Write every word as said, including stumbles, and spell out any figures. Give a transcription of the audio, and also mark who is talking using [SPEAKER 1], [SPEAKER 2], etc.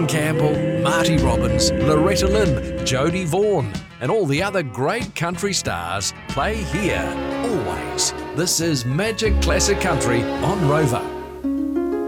[SPEAKER 1] Glen Campbell, Marty Robbins, Loretta Lynn, Jodie Vaughan, and all the other great country stars play here, always. This is Magic Classic Country on Rover.